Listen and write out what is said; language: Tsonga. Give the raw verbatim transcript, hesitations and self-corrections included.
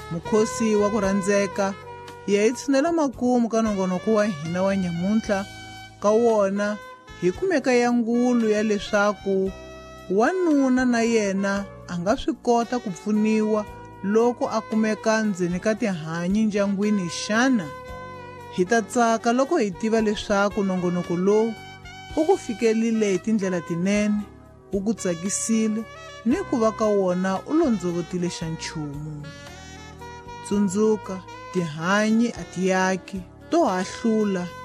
mukhosi wa ku rhandzeka, hi ya hi tshunela makumu ka nongonoko wa hina wa nyamuntlha. Ka wona hi kumeka ya ngulu ya leswaku wanuna na yena a nga swi kota ku pfuniwa loko a kumeka ndzeni ka tihanyi ndyangwini. Xana hi ta tsaka loko hi tiva leswaku nongonoko lowu u ku fikelile hi tindlela tinene, u ku tsakisile, ni ku va ka wona u londzovotile xa nchumu. Tsundzuka, tihanyi a ti yaki, to hahlula